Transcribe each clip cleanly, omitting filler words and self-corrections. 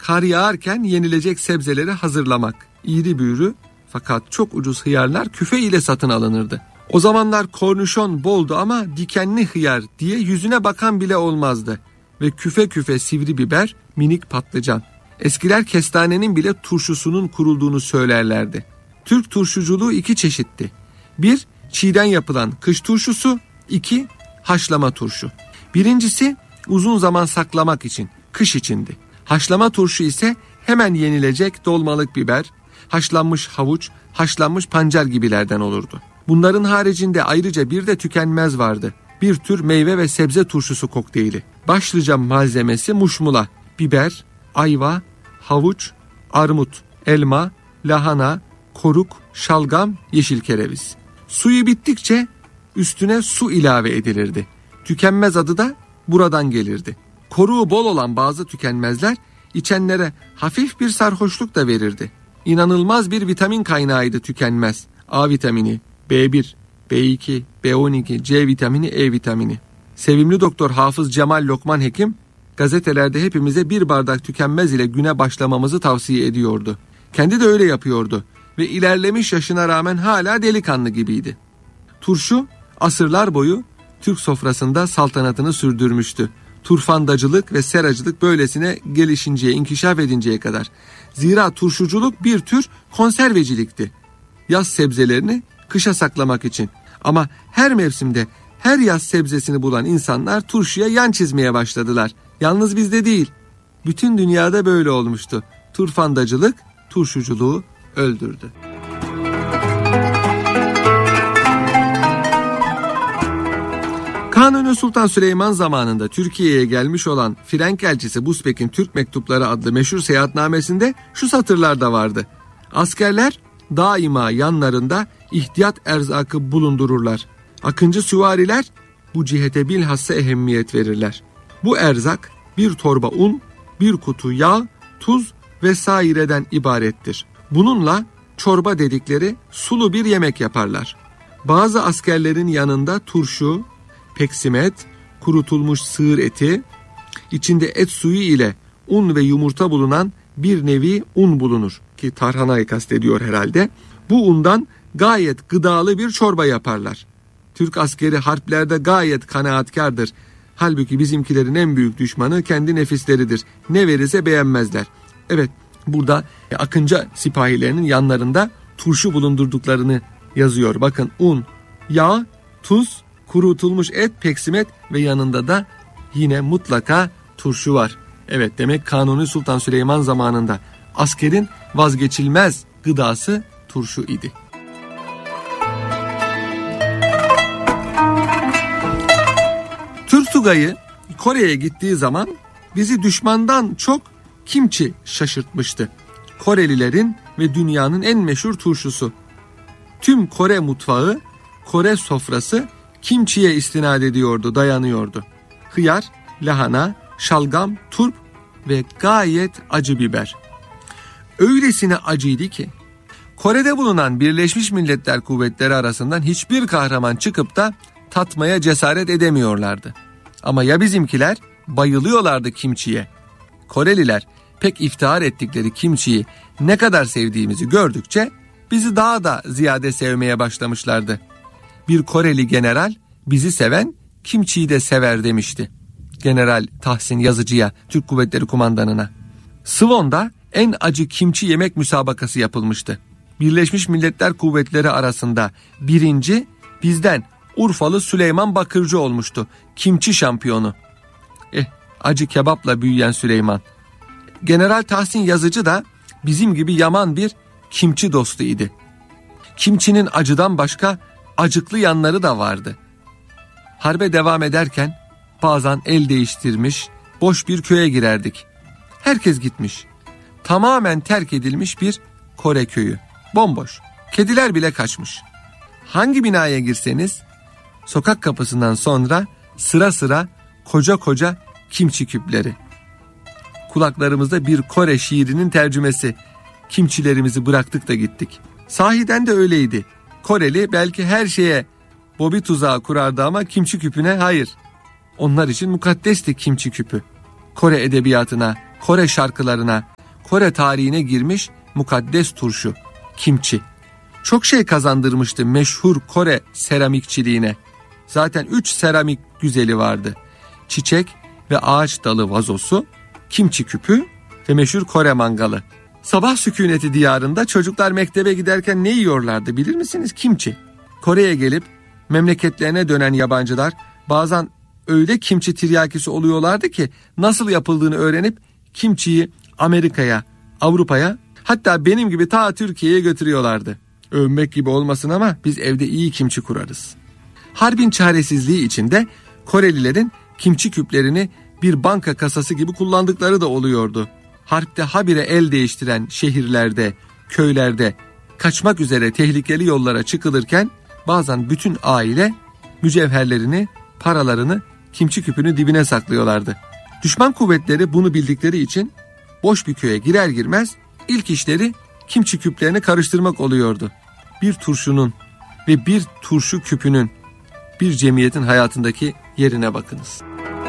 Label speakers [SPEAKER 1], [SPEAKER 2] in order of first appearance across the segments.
[SPEAKER 1] kar yağarken yenilecek sebzeleri hazırlamak. İri büğrü fakat çok ucuz hıyarlar küfe ile satın alınırdı. O zamanlar kornişon boldu ama dikenli hıyar diye yüzüne bakan bile olmazdı. Ve küfe küfe sivri biber, minik patlıcan. Eskiler kestanenin bile turşusunun kurulduğunu söylerlerdi. Türk turşuculuğu 2 çeşitti. 1. Çiğden yapılan kış turşusu. 2. Haşlama turşu. Birincisi uzun zaman saklamak için, kış içindi. Haşlama turşu ise hemen yenilecek dolmalık biber, haşlanmış havuç, haşlanmış pancar gibilerden olurdu. Bunların haricinde ayrıca bir de tükenmez vardı. Bir tür meyve ve sebze turşusu kokteyli. Başlıca malzemesi muşmula, biber, ayva, havuç, armut, elma, lahana, koruk, şalgam, yeşil kereviz. Suyu bittikçe üstüne su ilave edilirdi. Tükenmez adı da buradan gelirdi. Koruğu bol olan bazı tükenmezler içenlere hafif bir sarhoşluk da verirdi. İnanılmaz bir vitamin kaynağıydı tükenmez. A vitamini, B1, B2, B12, C vitamini, E vitamini. Sevimli Doktor Hafız Cemal Lokman Hekim gazetelerde hepimize bir bardak tükenmez ile güne başlamamızı tavsiye ediyordu. Kendi de öyle yapıyordu ve ilerlemiş yaşına rağmen hala delikanlı gibiydi. Turşu asırlar boyu Türk sofrasında saltanatını sürdürmüştü. Turfandacılık ve seracılık böylesine gelişinceye, inkişaf edinceye kadar. Zira turşuculuk bir tür konservecilikti. Yaz sebzelerini kışa saklamak için. Ama her mevsimde her yaz sebzesini bulan insanlar turşuya yan çizmeye başladılar. Yalnız bizde değil. Bütün dünyada böyle olmuştu. Turfandacılık turşuculuğu öldürdü. Kanuni Sultan Süleyman zamanında Türkiye'ye gelmiş olan Frenk elçisi Busbek'in Türk Mektupları adlı meşhur seyahatnamesinde şu satırlar da vardı. Askerler daima yanlarında ihtiyat erzakı bulundururlar. Akıncı süvariler bu cihete bilhassa ehemmiyet verirler. Bu erzak bir torba un, bir kutu yağ, tuz vesaireden ibarettir. Bununla çorba dedikleri sulu bir yemek yaparlar. Bazı askerlerin yanında turşu, peksimet, kurutulmuş sığır eti, içinde et suyu ile un ve yumurta bulunan bir nevi un bulunur ki tarhanayı kastediyor herhalde. Bu undan gayet gıdalı bir çorba yaparlar. Türk askeri harplerde gayet kanaatkardır. Halbuki bizimkilerin en büyük düşmanı kendi nefisleridir. Ne verirse beğenmezler. Evet, burada Akıncı sipahilerinin yanlarında turşu bulundurduklarını yazıyor. Bakın un, yağ, tuz, kurutulmuş et, peksimet ve yanında da yine mutlaka turşu var. Evet, demek Kanuni Sultan Süleyman zamanında askerin vazgeçilmez gıdası turşu idi. Türk Tugayı Kore'ye gittiği zaman bizi düşmandan çok kimçi şaşırtmıştı. Korelilerin ve dünyanın en meşhur turşusu. Tüm Kore mutfağı, Kore sofrası kimçiye istinad ediyordu, dayanıyordu. Hıyar, lahana, şalgam, turp ve gayet acı biber. Öylesine acıydı ki Kore'de bulunan Birleşmiş Milletler Kuvvetleri arasından hiçbir kahraman çıkıp da tatmaya cesaret edemiyorlardı. Ama ya bizimkiler bayılıyorlardı kimçiye. Koreliler pek iftihar ettikleri kimçiyi ne kadar sevdiğimizi gördükçe bizi daha da ziyade sevmeye başlamışlardı. Bir Koreli general bizi seven kimçiyi de sever demişti. General Tahsin Yazıcı'ya, Türk Kuvvetleri Kumandanına. Svon'da en acı kimçi yemek müsabakası yapılmıştı. Birleşmiş Milletler Kuvvetleri arasında birinci bizden Urfalı Süleyman Bakırcı olmuştu. Kimçi şampiyonu. Acı kebapla büyüyen Süleyman. General Tahsin Yazıcı da bizim gibi yaman bir kimçi dostuydu. Kimçinin acıdan başka acıklı yanları da vardı. Harbe devam ederken bazen el değiştirmiş, boş bir köye girerdik. Herkes gitmiş. Tamamen terk edilmiş bir Kore köyü. Bomboş. Kediler bile kaçmış. Hangi binaya girseniz sokak kapısından sonra sıra sıra koca koca kimçi küpleri. Kulaklarımızda bir Kore şiirinin tercümesi. Kimçilerimizi bıraktık da gittik. Sahiden de öyleydi. Koreli belki her şeye bobi tuzağı kurardı ama kimçi küpüne hayır. Onlar için mukaddesti kimçi küpü. Kore edebiyatına, Kore şarkılarına, Kore tarihine girmiş mukaddes turşu, kimçi. Çok şey kazandırmıştı meşhur Kore seramikçiliğine. Zaten 3 seramik güzeli vardı. Çiçek ve ağaç dalı vazosu, kimçi küpü ve meşhur Kore mangalı. Sabah sükuneti diyarında çocuklar mektebe giderken ne yiyorlardı bilir misiniz? Kimçi. Kore'ye gelip memleketlerine dönen yabancılar bazen öyle kimçi tiryakisi oluyorlardı ki nasıl yapıldığını öğrenip kimçiyi Amerika'ya, Avrupa'ya, hatta benim gibi ta Türkiye'ye götürüyorlardı. Övmek gibi olmasın ama biz evde iyi kimçi kurarız. Harbin çaresizliği içinde Korelilerin kimçi küplerini bir banka kasası gibi kullandıkları da oluyordu. Harpte habire el değiştiren şehirlerde, köylerde kaçmak üzere tehlikeli yollara çıkılırken bazen bütün aile mücevherlerini, paralarını kimçi küpünün dibine saklıyorlardı. Düşman kuvvetleri bunu bildikleri için boş bir köye girer girmez ilk işleri kimçi küplerini karıştırmak oluyordu. Bir turşunun ve bir turşu küpünün bir cemiyetin hayatındaki yerine bakınız.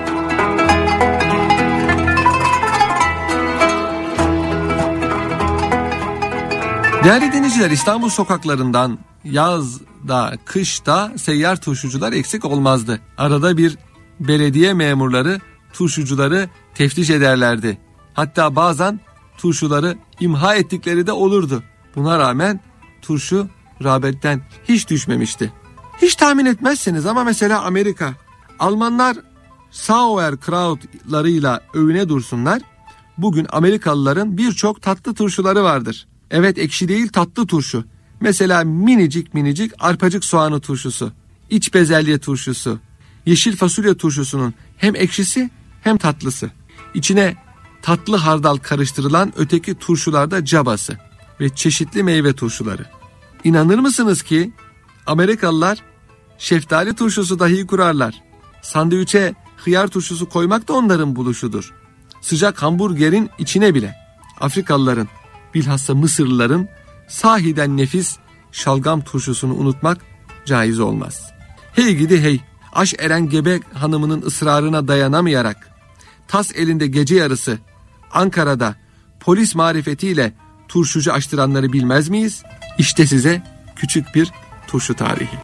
[SPEAKER 1] Değerli dinleyiciler, İstanbul sokaklarından yazda, kışta seyyar turşucular eksik olmazdı. Arada bir belediye memurları turşucuları teftiş ederlerdi. Hatta bazen turşuları imha ettikleri de olurdu. Buna rağmen turşu rağbetten hiç düşmemişti. Hiç tahmin etmezsiniz ama mesela Amerika, Almanlar Sauerkrautlarıyla övüne dursunlar. Bugün Amerikalıların birçok tatlı turşuları vardır. Evet, ekşi değil, tatlı turşu. Mesela minicik arpacık soğanı turşusu, iç bezelye turşusu, yeşil fasulye turşusunun hem ekşisi hem tatlısı. İçine tatlı hardal karıştırılan öteki turşularda cabası ve çeşitli meyve turşuları. İnanır mısınız ki Amerikalılar şeftali turşusu dahi kurarlar. Sandviçe hıyar turşusu koymak da onların buluşudur. Sıcak hamburgerin içine bile Afrikalıların, bilhassa Mısırlıların sahiden nefis şalgam turşusunu unutmak caiz olmaz. Hey gidi hey, aş eren gebe hanımının ısrarına dayanamayarak tas elinde gece yarısı Ankara'da polis marifetiyle turşucu açtıranları bilmez miyiz? İşte size küçük bir turşu tarihi.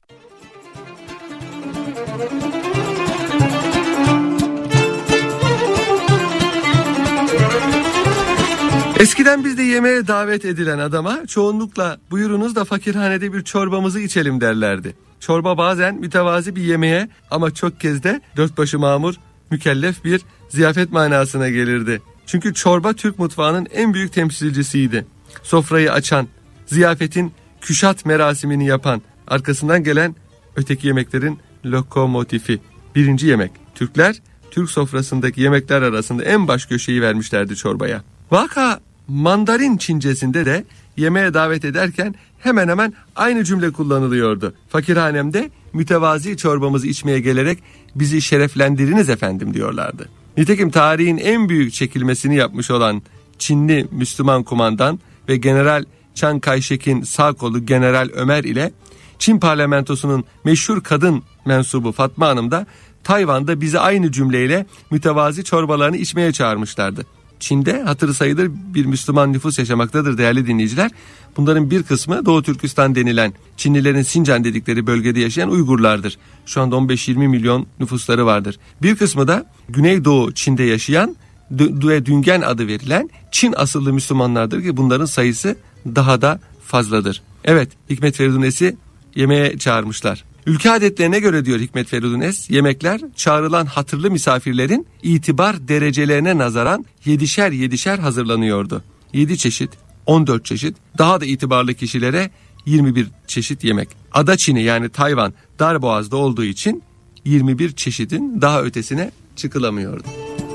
[SPEAKER 1] Eskiden bizde yemeğe davet edilen adama çoğunlukla buyurunuz da fakirhanede bir çorbamızı içelim derlerdi. Çorba bazen mütevazi bir yemeğe ama çok kez de dört başı mamur, mükellef bir ziyafet manasına gelirdi. Çünkü çorba Türk mutfağının en büyük temsilcisiydi. Sofrayı açan, ziyafetin küşat merasimini yapan, arkasından gelen öteki yemeklerin lokomotifi. Birinci yemek. Türkler, Türk sofrasındaki yemekler arasında en baş köşeyi vermişlerdi çorbaya. Vaka Mandarin Çincesinde de yemeğe davet ederken hemen hemen aynı cümle kullanılıyordu. Fakirhanemde mütevazi çorbamızı içmeye gelerek bizi şereflendiriniz efendim diyorlardı. Nitekim tarihin en büyük çekilmesini yapmış olan Çinli Müslüman kumandan ve General Chiang Kai-shek'in sağ kolu General Ömer ile Çin parlamentosunun meşhur kadın mensubu Fatma Hanım da Tayvan'da bizi aynı cümleyle mütevazi çorbalarını içmeye çağırmışlardı. Çin'de hatırı sayılır bir Müslüman nüfus yaşamaktadır değerli dinleyiciler. Bunların bir kısmı Doğu Türkistan denilen Çinlilerin Sincan dedikleri bölgede yaşayan Uygurlardır. Şu anda 15-20 milyon nüfusları vardır. Bir kısmı da Güneydoğu Çin'de yaşayan Düngen adı verilen Çin asıllı Müslümanlardır ki bunların sayısı daha da fazladır. Evet, Hikmet Feridun Es'i yemeğe çağırmışlar. Ülke adetlerine göre diyor Hikmet Feridun Es, yemekler çağrılan hatırlı misafirlerin itibar derecelerine nazaran 7'şer hazırlanıyordu. 7 çeşit, 14 çeşit, daha da itibarlı kişilere 21 çeşit yemek. Ada Çin'i yani Tayvan darboğazda olduğu için 21 çeşidin daha ötesine çıkılamıyordu.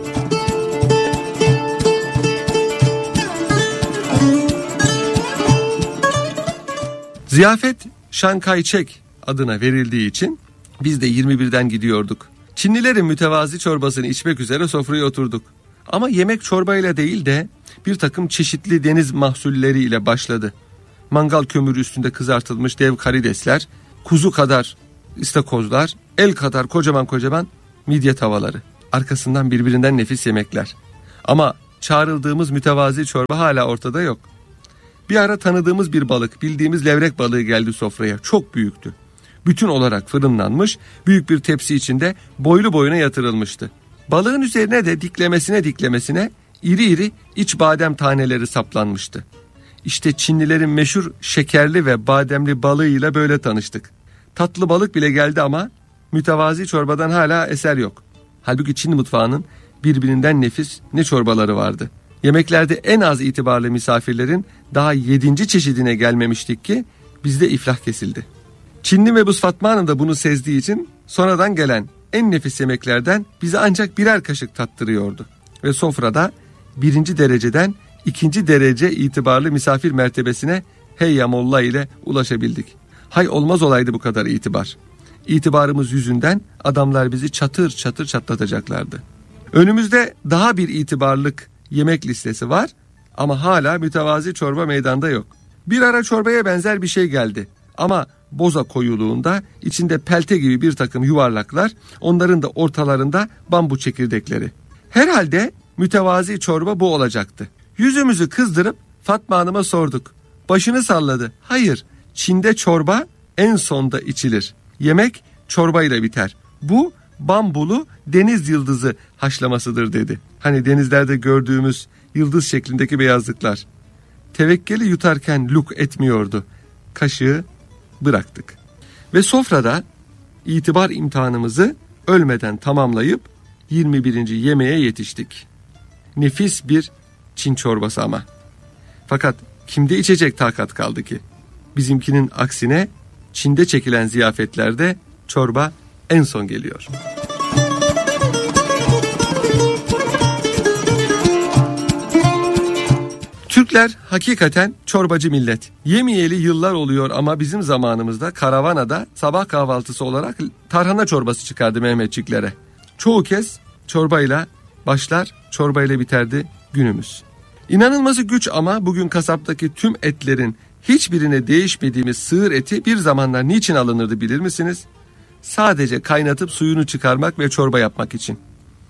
[SPEAKER 1] Ziyafet Chiang Kai-shek adına verildiği için biz de 21'den gidiyorduk. Çinlilerin mütevazi çorbasını içmek üzere sofraya oturduk. Ama yemek çorbayla değil de bir takım çeşitli deniz mahsulleriyle başladı. Mangal kömürü üstünde kızartılmış dev karidesler, kuzu kadar istakozlar, el kadar kocaman midye tavaları. Arkasından birbirinden nefis yemekler. Ama çağrıldığımız mütevazi çorba hala ortada yok. Bir ara tanıdığımız bir balık, bildiğimiz levrek balığı geldi sofraya. Çok büyüktü. Bütün olarak fırınlanmış, büyük bir tepsi içinde boylu boyuna yatırılmıştı. Balığın üzerine de diklemesine iri iri iç badem taneleri saplanmıştı. İşte Çinlilerin meşhur şekerli ve bademli balığıyla böyle tanıştık. Tatlı balık bile geldi ama mütevazi çorbadan hala eser yok. Halbuki Çin mutfağının birbirinden nefis ne çorbaları vardı. Yemeklerde en az itibarlı misafirlerin daha 7. çeşidine gelmemiştik ki bizde iflah kesildi. Çinli Mebus Fatma Hanım da bunu sezdiği için sonradan gelen en nefis yemeklerden bize ancak birer kaşık tattırıyordu. Ve sofrada 1. dereceden 2. derece itibarlı misafir mertebesine heyyamollah ile ulaşabildik. Hay olmaz olaydı bu kadar itibar. İtibarımız yüzünden adamlar bizi çatır çatır çatlatacaklardı. Önümüzde daha bir itibarlık yemek listesi var ama hala mütevazi çorba meydanda yok. Bir ara çorbaya benzer bir şey geldi ama boza koyuluğunda içinde pelte gibi bir takım yuvarlaklar, onların da ortalarında bambu çekirdekleri. Herhalde mütevazi çorba bu olacaktı. Yüzümüzü kızdırıp Fatma Hanım'a sorduk. Başını salladı. Hayır, Çin'de çorba en sonda içilir. Yemek çorbayla biter. Bu bambulu deniz yıldızı haşlamasıdır dedi. Hani denizlerde gördüğümüz yıldız şeklindeki beyazlıklar. Tevekkeli yutarken luk etmiyordu. Kaşığı bıraktık. Ve sofrada itibar imtihanımızı ölmeden tamamlayıp 21. yemeğe yetiştik. Nefis bir Çin çorbası ama. Fakat kimde içecek takat kaldı ki? Bizimkinin aksine Çin'de çekilen ziyafetlerde çorba en son geliyor. Türkler hakikaten çorbacı millet. Yemeyeli yıllar oluyor ama bizim zamanımızda karavanada sabah kahvaltısı olarak tarhana çorbası çıkardı Mehmetçiklere. Çoğu kez çorbayla başlar, çorbayla biterdi günümüz. İnanılması güç ama bugün kasaptaki tüm etlerin hiçbirine değişmediğimiz sığır eti bir zamanlar niçin alınırdı bilir misiniz? Sadece kaynatıp suyunu çıkarmak ve çorba yapmak için.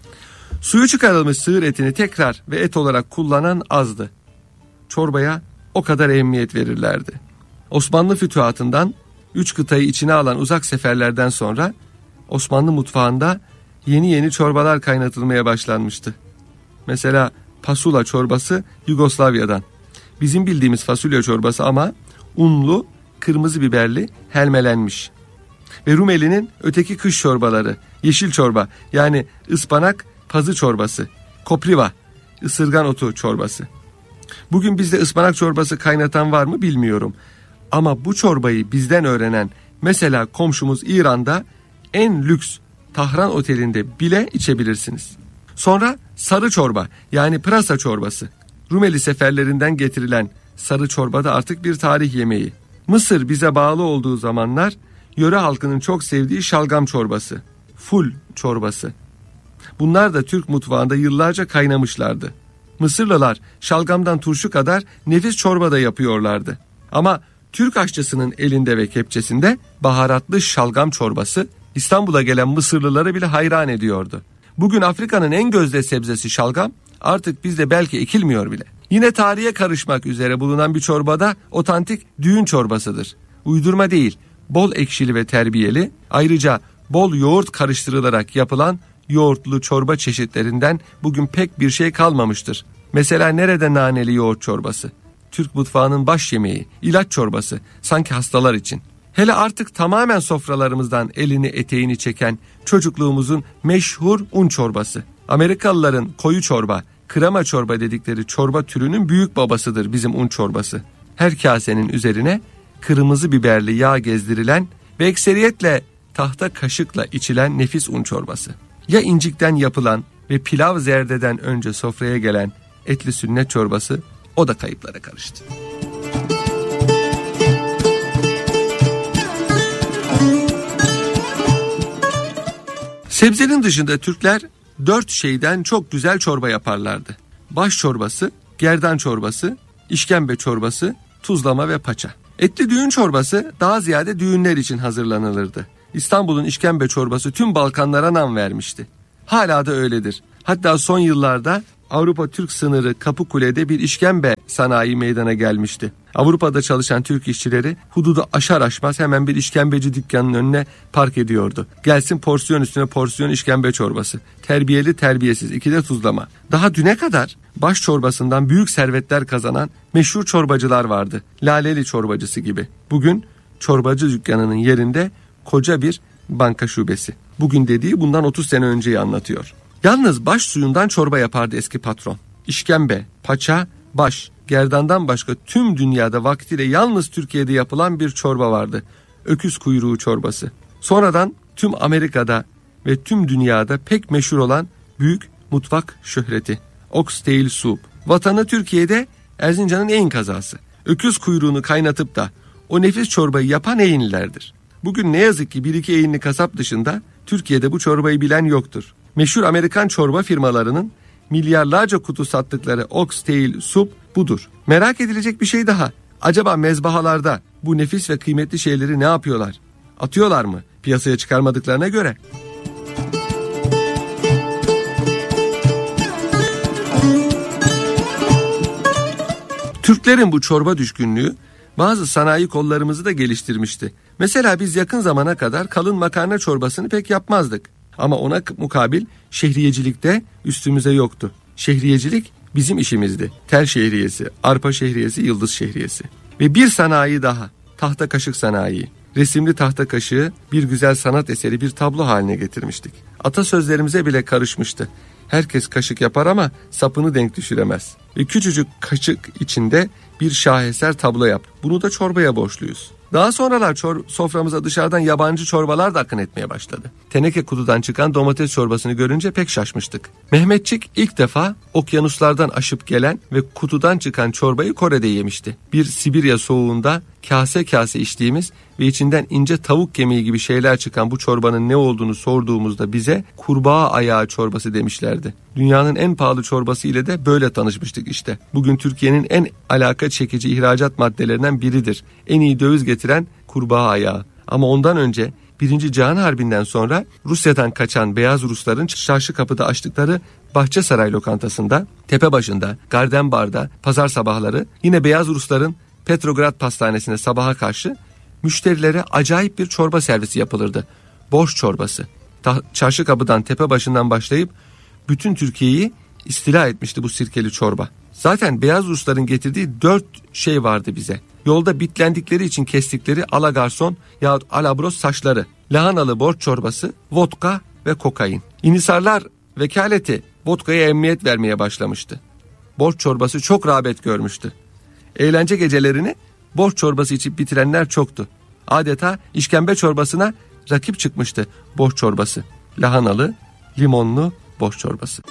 [SPEAKER 1] Suyu çıkarılmış sığır etini tekrar ve et olarak kullanan azdı. Çorbaya o kadar ehemmiyet verirlerdi. Osmanlı fütühatından 3 kıtayı içine alan uzak seferlerden sonra Osmanlı mutfağında yeni çorbalar kaynatılmaya başlanmıştı. Mesela pasula çorbası Yugoslavya'dan. Bizim bildiğimiz fasulye çorbası ama unlu, kırmızı biberli, helmelenmiş. Ve Rumeli'nin öteki kış çorbaları, yeşil çorba yani ıspanak pazı çorbası, kopriva, ısırgan otu çorbası. Bugün bizde ıspanak çorbası kaynatan var mı bilmiyorum. Ama bu çorbayı bizden öğrenen mesela komşumuz İran'da en lüks Tahran Oteli'nde bile içebilirsiniz. Sonra sarı çorba yani pırasa çorbası. Rumeli seferlerinden getirilen sarı çorba da artık bir tarih yemeği. Mısır bize bağlı olduğu zamanlar yöre halkının çok sevdiği şalgam çorbası, ful çorbası. Bunlar da Türk mutfağında yıllarca kaynamışlardı. Mısırlılar şalgamdan turşu kadar nefis çorba da yapıyorlardı. Ama Türk aşçısının elinde ve kepçesinde baharatlı şalgam çorbası İstanbul'a gelen Mısırlıları bile hayran ediyordu. Bugün Afrika'nın en gözde sebzesi şalgam artık bizde belki ekilmiyor bile. Yine tarihe karışmak üzere bulunan bir çorbada otantik düğün çorbasıdır. Uydurma değil, bol ekşili ve terbiyeli, ayrıca bol yoğurt karıştırılarak yapılan yoğurtlu çorba çeşitlerinden bugün pek bir şey kalmamıştır. Mesela nerede naneli yoğurt çorbası? Türk mutfağının baş yemeği, ilaç çorbası, sanki hastalar için. Hele artık tamamen sofralarımızdan elini eteğini çeken çocukluğumuzun meşhur un çorbası. Amerikalıların koyu çorba, krema çorba dedikleri çorba türünün büyük babasıdır bizim un çorbası. Her kasenin üzerine kırmızı biberli yağ gezdirilen ve ekseriyetle tahta kaşıkla içilen nefis un çorbası. Ya incikten yapılan ve pilav zerdeden önce sofraya gelen etli sünnet çorbası, o da kayıplara karıştı. Sebzenin dışında Türkler 4 şeyden çok güzel çorba yaparlardı. Baş çorbası, gerdan çorbası, işkembe çorbası, tuzlama ve paça. Etli düğün çorbası daha ziyade düğünler için hazırlanılırdı. İstanbul'un işkembe çorbası tüm Balkanlara nam vermişti. Hala da öyledir. Hatta son yıllarda Avrupa-Türk sınırı Kapıkule'de bir işkembe sanayi meydana gelmişti. Avrupa'da çalışan Türk işçileri hududu aşar aşmaz hemen bir işkembeci dükkanının önüne park ediyordu. Gelsin porsiyon üstüne porsiyon işkembe çorbası. Terbiyeli terbiyesiz, ikide tuzlama. Daha düne kadar baş çorbasından büyük servetler kazanan meşhur çorbacılar vardı. Laleli çorbacısı gibi. Bugün çorbacı dükkanının yerinde koca bir banka şubesi. Bugün dediği bundan 30 sene önceyi anlatıyor. Yalnız baş suyundan çorba yapardı eski patron. İşkembe, paça, baş, gerdandan başka tüm dünyada vaktiyle yalnız Türkiye'de yapılan bir çorba vardı. Öküz kuyruğu çorbası. Sonradan tüm Amerika'da ve tüm dünyada pek meşhur olan büyük mutfak şöhreti. Oxtail soup. Vatanı Türkiye'de Erzincan'ın eğin kazası. Öküz kuyruğunu kaynatıp da o nefis çorbayı yapan eğinlilerdir. Bugün ne yazık ki bir iki eğinli kasap dışında Türkiye'de bu çorbayı bilen yoktur. Meşhur Amerikan çorba firmalarının milyarlarca kutu sattıkları Oxtail soup budur. Merak edilecek bir şey daha. Acaba mezbahalarda bu nefis ve kıymetli şeyleri ne yapıyorlar? Atıyorlar mı? Piyasaya çıkarmadıklarına göre. Türklerin bu çorba düşkünlüğü bazı sanayi kollarımızı da geliştirmişti. Mesela biz yakın zamana kadar kalın makarna çorbasını pek yapmazdık. Ama ona mukabil şehriyecilikte üstümüze yoktu. Şehriyecilik bizim işimizdi. Tel şehriyesi, arpa şehriyesi, yıldız şehriyesi. Ve bir sanayi daha, tahta kaşık sanayi. Resimli tahta kaşığı bir güzel sanat eseri, bir tablo haline getirmiştik. Atasözlerimize bile karışmıştı. Herkes kaşık yapar ama sapını denk düşüremez. Ve küçücük kaşık içinde bir şaheser tablo yap. Bunu da çorbaya borçluyuz. Daha sonralar soframıza dışarıdan yabancı çorbalar da akın etmeye başladı. Teneke kutudan çıkan domates çorbasını görünce pek şaşmıştık. Mehmetçik ilk defa okyanuslardan aşıp gelen ve kutudan çıkan çorbayı Kore'de yemişti. Bir Sibirya soğuğunda kase kase içtiğimiz ve içinden ince tavuk kemiği gibi şeyler çıkan bu çorbanın ne olduğunu sorduğumuzda bize kurbağa ayağı çorbası demişlerdi. Dünyanın en pahalı çorbası ile de böyle tanışmıştık işte. Bugün Türkiye'nin en alaka çekici ihracat maddelerinden biridir. En iyi döviz getiren kurbağa ayağı. Ama ondan önce 1. Cihan Harbi'nden sonra Rusya'dan kaçan beyaz Rusların Çarşıkapı'da açtıkları Bahçesaray lokantasında, Tepebaşı'nda, Gardenbar'da pazar sabahları yine beyaz Rusların Petrograd Pastanesi'ne sabaha karşı müşterilere acayip bir çorba servisi yapılırdı. Borş çorbası. Çarşıkapı'dan, Tepebaşı'ndan başlayıp bütün Türkiye'yi istila etmişti bu sirkeli çorba. Zaten beyaz Rusların getirdiği 4 şey vardı bize. Yolda bitlendikleri için kestikleri alagarson yahut alabros saçları, lahanalı borç çorbası, vodka ve kokain. İnisarlar vekaleti vodkaya emniyet vermeye başlamıştı. Borç çorbası çok rağbet görmüştü. Eğlence gecelerini borç çorbası içip bitirenler çoktu. Adeta işkembe çorbasına rakip çıkmıştı borç çorbası. Lahanalı, limonlu borç çorbası.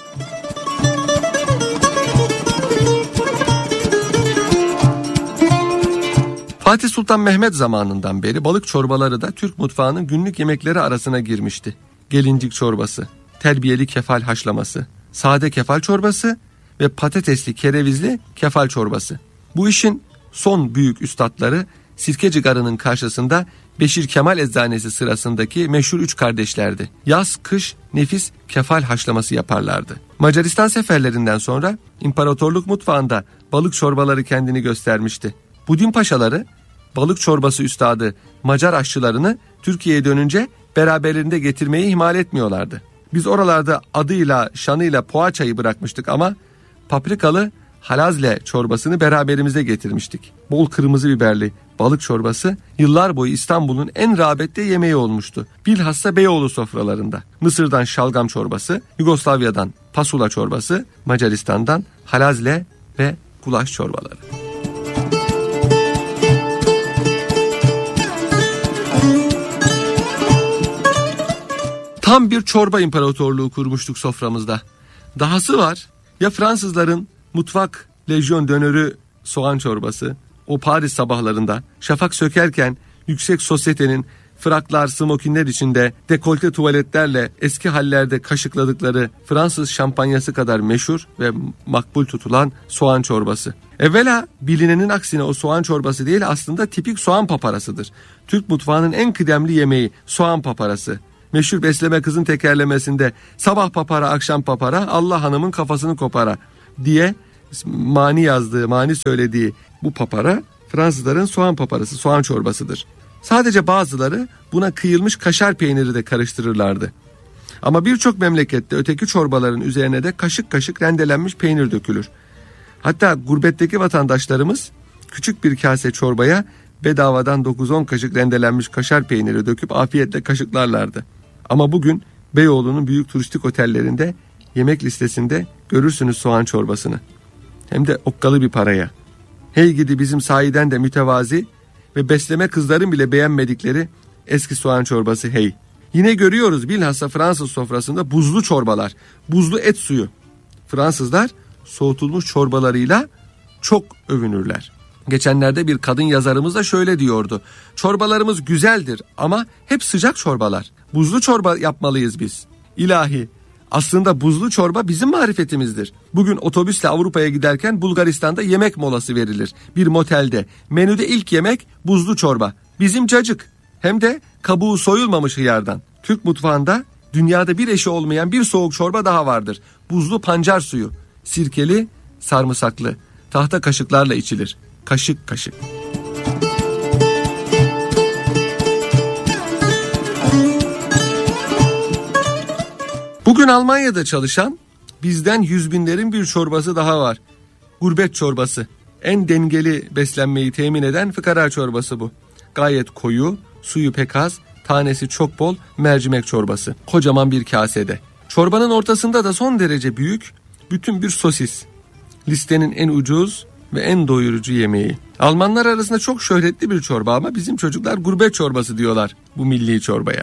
[SPEAKER 1] Fatih Sultan Mehmet zamanından beri balık çorbaları da Türk mutfağının günlük yemekleri arasına girmişti. Gelincik çorbası, terbiyeli kefal haşlaması, sade kefal çorbası ve patatesli kerevizli kefal çorbası. Bu işin son büyük üstadları Sirkeci Garı'nın karşısında Beşir Kemal Eczanesi sırasındaki meşhur 3 kardeşlerdi. Yaz kış nefis kefal haşlaması yaparlardı. Macaristan seferlerinden sonra imparatorluk mutfağında balık çorbaları kendini göstermişti. Budin paşaları balık çorbası üstadı Macar aşçılarını Türkiye'ye dönünce beraberlerinde getirmeyi ihmal etmiyorlardı. Biz oralarda adıyla şanıyla poğaçayı bırakmıştık ama paprikalı halazle çorbasını beraberimize getirmiştik. Bol kırmızı biberli balık çorbası yıllar boyu İstanbul'un en rağbetli yemeği olmuştu. Bilhassa Beyoğlu sofralarında. Mısır'dan şalgam çorbası, Yugoslavya'dan pasula çorbası, Macaristan'dan halazle ve gulaş çorbaları. Tam bir çorba imparatorluğu kurmuştuk soframızda. Dahası var, ya Fransızların mutfak lejyon dönörü soğan çorbası, o Paris sabahlarında şafak sökerken yüksek sosyetenin fraklar, smokinler içinde dekolte tuvaletlerle eski hallerde kaşıkladıkları Fransız şampanyası kadar meşhur ve makbul tutulan soğan çorbası. Evvela bilinenin aksine o soğan çorbası değil, aslında tipik soğan paparasıdır. Türk mutfağının en kıdemli yemeği soğan paparası. Meşhur Besleme Kız'ın tekerlemesinde sabah papara akşam papara Allah hanımın kafasını kopara diye mani söylediği bu papara Fransızların soğan paparası, soğan çorbasıdır. Sadece bazıları buna kıyılmış kaşar peyniri de karıştırırlardı. Ama birçok memlekette öteki çorbaların üzerine de kaşık kaşık rendelenmiş peynir dökülür. Hatta gurbetteki vatandaşlarımız küçük bir kase çorbaya bedavadan 9-10 kaşık rendelenmiş kaşar peyniri döküp afiyetle kaşıklarlardı. Ama bugün Beyoğlu'nun büyük turistik otellerinde yemek listesinde görürsünüz soğan çorbasını. Hem de okkalı bir paraya. Hey gidi bizim sahiden de mütevazi ve Besleme Kızların bile beğenmedikleri eski soğan çorbası hey. Yine görüyoruz bilhassa Fransız sofrasında buzlu çorbalar, buzlu et suyu. Fransızlar soğutulmuş çorbalarıyla çok övünürler. Geçenlerde bir kadın yazarımız da şöyle diyordu. Çorbalarımız güzeldir ama hep sıcak çorbalar. Buzlu çorba yapmalıyız biz. İlahi, aslında buzlu çorba bizim marifetimizdir. Bugün otobüsle Avrupa'ya giderken Bulgaristan'da yemek molası verilir. Bir motelde. Menüde ilk yemek buzlu çorba. Bizim cacık. Hem de kabuğu soyulmamış hıyardan. Türk mutfağında dünyada bir eşi olmayan bir soğuk çorba daha vardır. Buzlu pancar suyu. Sirkeli, sarımsaklı. Tahta kaşıklarla içilir. Kaşık kaşık. Bugün Almanya'da çalışan bizden 100 binlerin bir çorbası daha var. Gurbet çorbası. En dengeli beslenmeyi temin eden fıkara çorbası bu. Gayet koyu, suyu pek az, tanesi çok bol mercimek çorbası. Kocaman bir kasede. Çorbanın ortasında da son derece büyük bütün bir sosis. Listenin en ucuz ve en doyurucu yemeği. Almanlar arasında çok şöhretli bir çorba ama bizim çocuklar gurbet çorbası diyorlar bu milli çorbaya.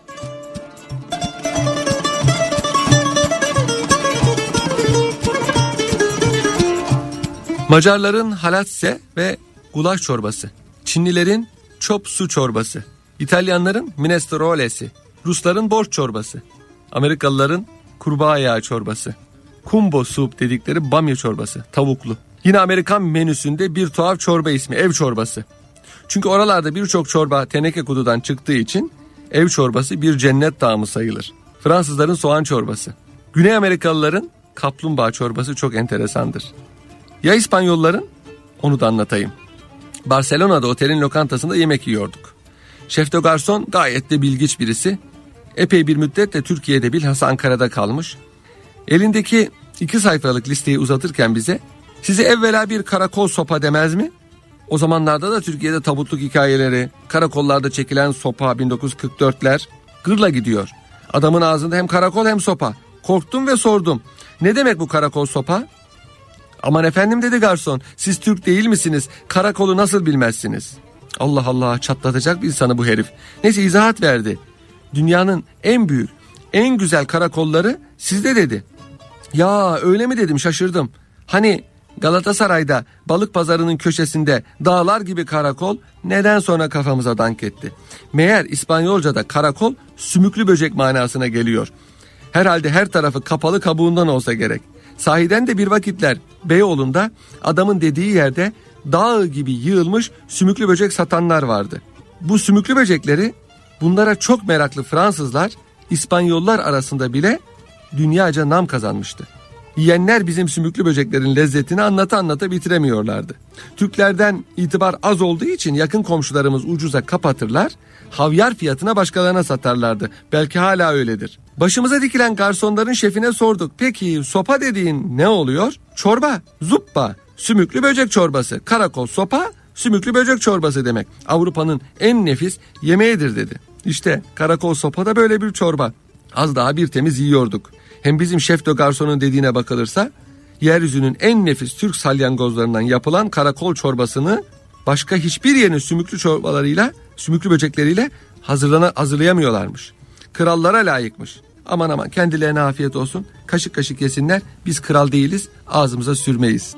[SPEAKER 1] Macarların halatse ve gulaş çorbası. Çinlilerin chop su çorbası. İtalyanların minestrolesi. Rusların borş çorbası. Amerikalıların kurbağa yağı çorbası. Kumbo soup dedikleri bamya çorbası. Tavuklu. Yine Amerikan menüsünde bir tuhaf çorba ismi ev çorbası. Çünkü oralarda birçok çorba teneke kutudan çıktığı için ev çorbası bir cennet tağımı sayılır. Fransızların soğan çorbası. Güney Amerikalıların kaplumbağa çorbası çok enteresandır. Ya İspanyolların? Onu da anlatayım. Barcelona'da otelin lokantasında yemek yiyorduk. Şef de garson gayet de bilgiç birisi. Epey bir müddet de Türkiye'de bilhassa Ankara'da kalmış. Elindeki 2 sayfalık listeyi uzatırken bize size evvela bir karakol sopa demez mi? O zamanlarda da Türkiye'de tabutluk hikayeleri, karakollarda çekilen sopa 1944'ler gırla gidiyor. Adamın ağzında hem karakol hem sopa. Korktum ve sordum. Ne demek bu karakol sopa? Aman efendim dedi garson, siz Türk değil misiniz? Karakolu nasıl bilmezsiniz? Allah Allah, çatlatacak bir insanı bu herif. Neyse izahat verdi. Dünyanın en büyük, en güzel karakolları sizde dedi. Ya öyle mi dedim, şaşırdım. Hani Galatasaray'da balık pazarının köşesinde dağlar gibi karakol neden sonra kafamıza dank etti. Meğer İspanyolca'da karakol sümüklü böcek manasına geliyor. Herhalde her tarafı kapalı kabuğundan olsa gerek. Sahiden de bir vakitler Beyoğlu'nda adamın dediği yerde dağ gibi yığılmış sümüklü böcek satanlar vardı. Bu sümüklü böcekleri bunlara çok meraklı Fransızlar İspanyollar arasında bile dünyaca nam kazanmıştı. Yiyenler bizim sümüklü böceklerin lezzetini anlata bitiremiyorlardı. Türklerden itibar az olduğu için yakın komşularımız ucuza kapatırlar, havyar fiyatına başkalarına satarlardı. Belki hala öyledir. Başımıza dikilen garsonların şefine sorduk. Peki sopa dediğin ne oluyor? Çorba, zuppa, sümüklü böcek çorbası, karakol sopa, sümüklü böcek çorbası demek. Avrupa'nın en nefis yemeğidir dedi. İşte karakol sopa da böyle bir çorba. Az daha bir temiz yiyorduk. Hem bizim şef de garsonun dediğine bakılırsa yeryüzünün en nefis Türk salyangozlarından yapılan karakol çorbasını başka hiçbir yerin sümüklü çorbalarıyla, sümüklü böcekleriyle hazırlayamıyorlarmış. Krallara layıkmış. Aman kendilerine afiyet olsun. Kaşık kaşık yesinler. Biz kral değiliz, ağzımıza sürmeyiz.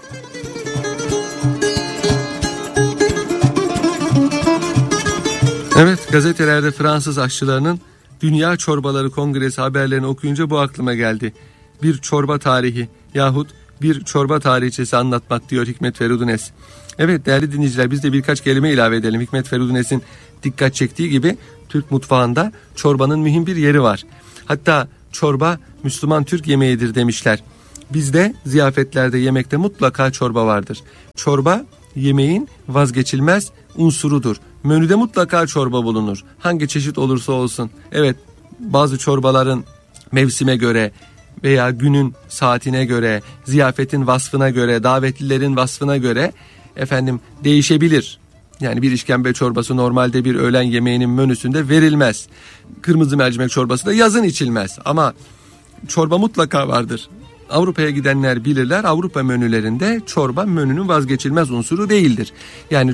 [SPEAKER 1] Evet, gazetelerde Fransız aşçılarının Dünya Çorbaları Kongresi haberlerini okuyunca bu aklıma geldi. Bir çorba tarihi yahut bir çorba tarihçesi anlatmak diyor Hikmet Feridunez. Evet değerli dinleyiciler, biz de birkaç kelime ilave edelim. Hikmet Feridunes'in dikkat çektiği gibi Türk mutfağında çorbanın mühim bir yeri var. Hatta çorba Müslüman Türk yemeğidir demişler. Bizde ziyafetlerde, yemekte mutlaka çorba vardır. Çorba yemeğin vazgeçilmez unsurudur. Menüde mutlaka çorba bulunur. Hangi çeşit olursa olsun. Evet, bazı çorbaların mevsime göre veya günün saatine göre, ziyafetin vasfına göre, davetlilerin vasfına göre değişebilir. Yani bir işkembe çorbası normalde bir öğlen yemeğinin menüsünde verilmez. Kırmızı mercimek çorbası da yazın içilmez. Ama çorba mutlaka vardır. Avrupa'ya gidenler bilirler, Avrupa menülerinde çorba menünün vazgeçilmez unsuru değildir. Yani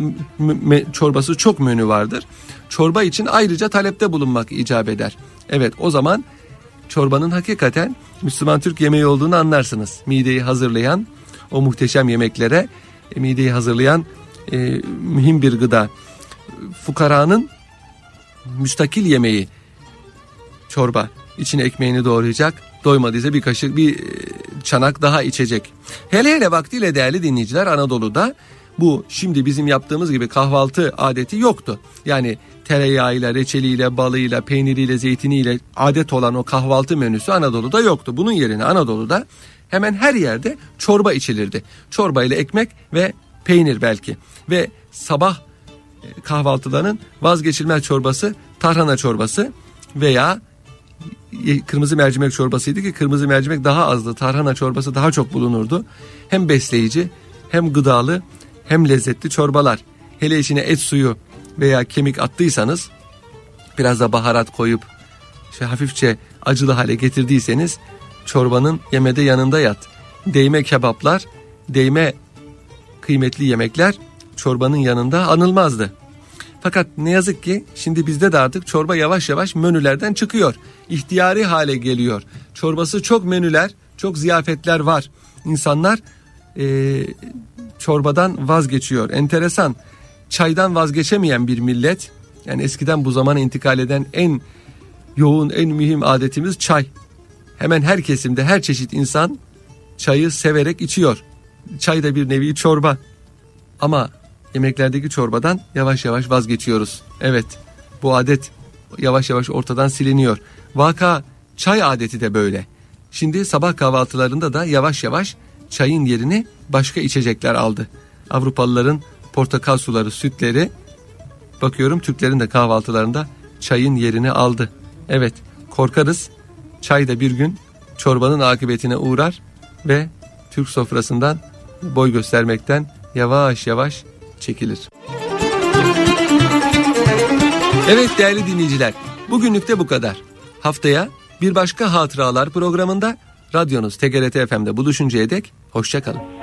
[SPEAKER 1] çorbası çok menü vardır. Çorba için ayrıca talepte bulunmak icap eder. Evet, o zaman çorbanın hakikaten Müslüman Türk yemeği olduğunu anlarsınız. Mideyi hazırlayan, o muhteşem yemeklere mideyi hazırlayan mühim bir gıda. Fukaranın müstakil yemeği çorba. İçine ekmeğini doğrayacak, doymadıysa bir çanak daha içecek. Hele vaktiyle değerli dinleyiciler, Anadolu'da bu şimdi bizim yaptığımız gibi kahvaltı adeti yoktu. Yani tereyağıyla, reçeliyle, balıyla, peyniriyle, zeytiniyle adet olan o kahvaltı menüsü Anadolu'da yoktu. Bunun yerine Anadolu'da hemen her yerde çorba içilirdi. Çorba ile ekmek ve peynir belki. Ve sabah kahvaltılarının vazgeçilmez çorbası tarhana çorbası veya kırmızı mercimek çorbasıydı ki kırmızı mercimek daha azdı. Tarhana çorbası daha çok bulunurdu. Hem besleyici, hem gıdalı, hem lezzetli çorbalar. Hele içine et suyu veya kemik attıysanız, biraz da baharat koyup hafifçe acılı hale getirdiyseniz çorbanın yemede yanında yat. Değme kebaplar, değme kıymetli yemekler çorbanın yanında anılmazdı. Fakat ne yazık ki şimdi bizde de artık çorba yavaş yavaş menülerden çıkıyor. İhtiyari hale geliyor. Çorbası çok menüler, çok ziyafetler var. İnsanlar çorbadan vazgeçiyor. Enteresan. Çaydan vazgeçemeyen bir millet. Yani eskiden bu zamana intikal eden en yoğun, en mühim adetimiz çay. Hemen her kesimde, her çeşit insan çayı severek içiyor. Çay da bir nevi çorba. Ama yemeklerdeki çorbadan yavaş yavaş vazgeçiyoruz. Evet, bu adet yavaş yavaş ortadan siliniyor. Vaka çay adeti de böyle. Şimdi sabah kahvaltılarında da yavaş yavaş çayın yerini başka içecekler aldı. Avrupalıların portakal suları, sütleri, bakıyorum Türklerin de kahvaltılarında çayın yerini aldı. Evet, korkarız çay da bir gün çorbanın akıbetine uğrar ve Türk sofrasından boy göstermekten yavaş yavaş çekilir. Evet değerli dinleyiciler, bugünlük de bu kadar. Haftaya bir başka hatıralar programında radyonuz TGRT FM'de buluşuncaya dek hoşça kalın.